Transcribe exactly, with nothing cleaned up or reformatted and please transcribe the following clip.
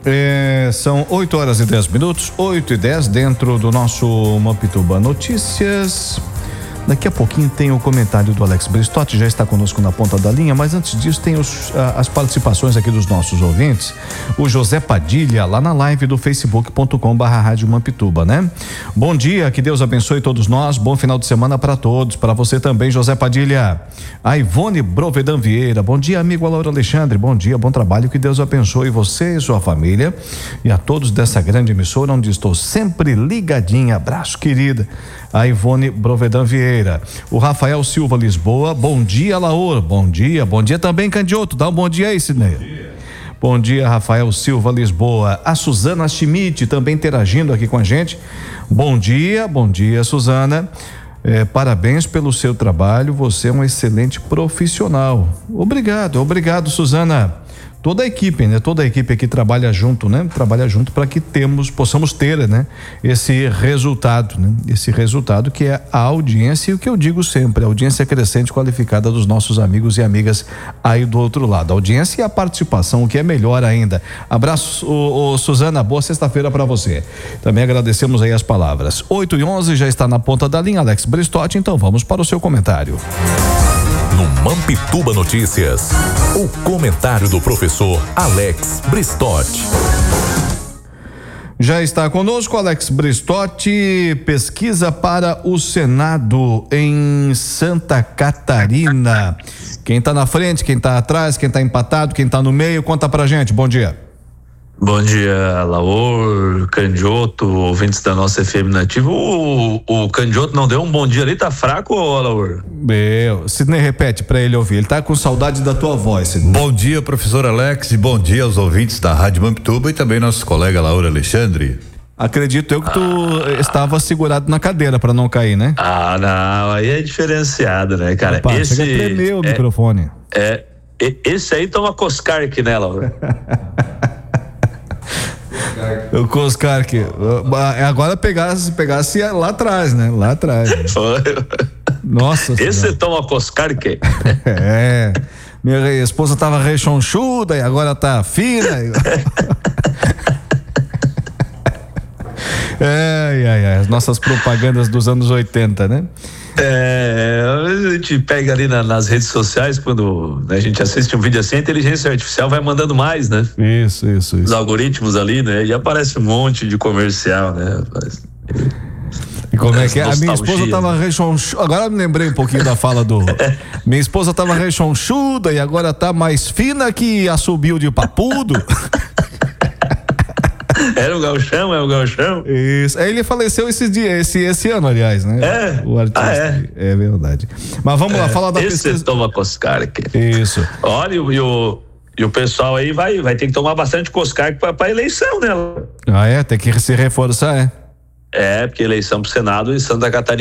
É, são oito horas e dez minutos, oito e dez, dentro do nosso Mampituba Notícias. Daqui a pouquinho tem o comentário do Alex Bristotti, já está conosco na ponta da linha, mas antes disso tem os, as participações aqui dos nossos ouvintes. O José Padilha, lá na live do facebook ponto com barra rádio Mampituba, né? Bom dia, que Deus abençoe todos nós, bom final de semana para todos, para você também, José Padilha. A Ivone Brovedan Vieira, bom dia, amigo Laura Alexandre, bom dia, bom trabalho, que Deus abençoe você e sua família e a todos dessa grande emissora onde estou sempre ligadinha. Abraço, querida. A Ivone Brovedan Vieira. O Rafael Silva Lisboa, bom dia, Laor, bom dia, bom dia também, Candioto, dá um bom dia aí, Sidney. Bom dia. Bom dia, Rafael Silva Lisboa. A Suzana Schmidt também interagindo aqui com a gente. Bom dia, bom dia, Suzana. É, parabéns pelo seu trabalho, você é um excelente profissional. Obrigado, obrigado, Suzana. Toda a equipe, né? Toda a equipe aqui trabalha junto, né? Trabalha junto para que temos, possamos ter, né? Esse resultado, né? Esse resultado que é a audiência e o que eu digo sempre, a audiência crescente qualificada dos nossos amigos e amigas aí do outro lado. A audiência e a participação, o que é melhor ainda. Abraço, ô, ô, Suzana, boa sexta-feira para você. Também agradecemos aí as palavras. oito e onze, já está na ponta da linha, Alex Bristotti, então vamos para o seu comentário. No Mampituba Notícias, o comentário do professor Alex Bristotti. Já está conosco Alex Bristotti, pesquisa para o Senado em Santa Catarina. Quem está na frente, quem está atrás, quem está empatado, quem está no meio, conta pra gente. Bom dia. Bom dia, Laor, Candioto, ouvintes da nossa F M Nativa. O, o Candioto não deu um bom dia ali, tá fraco, Laor? Meu, Sidney, repete pra ele ouvir, ele tá com saudade da tua voz, Sidney. Bom dia, professor Alex, e bom dia aos ouvintes da Rádio Mampituba e também nosso colega Laura Alexandre. Acredito eu que tu ah. estava segurado na cadeira pra não cair, né? Ah, não, aí é diferenciado, né, cara? Opa, esse chega a tremer o é, microfone. É, esse aí toma Coscarque, né, Laura? O Coscarque, agora pegasse, pegasse lá atrás, né? Lá atrás. Né? Nossa. Esse senhora. toma Coscarque? É. Minha esposa tava rechonchuda e agora tá fina. Ai, ai, ai, as nossas propagandas dos anos oitenta, né? É, a gente pega ali na, nas redes sociais, quando a gente assiste um vídeo assim, a inteligência artificial vai mandando mais, né? Isso, isso, isso. Os algoritmos ali, né? E aparece um monte de comercial, né? E como é que é? A minha esposa tava rechonchuda, agora eu me lembrei um pouquinho da fala do... Minha esposa tava rechonchuda e agora tá mais fina que assobio de papudo. Era o Gauchão, é o Gauchão? Isso. Aí ele faleceu esse dia, esse, esse ano, aliás, né? É. O artista. Ah, é? É verdade. Mas vamos é. lá, falar da Esse pesquisa. toma Coscarque. Isso. Olha, e o, e o pessoal aí vai, vai ter que tomar bastante Coscarque pra, pra eleição, né? Ah, é? Tem que se reforçar, é? É, porque eleição pro Senado em Santa Catarina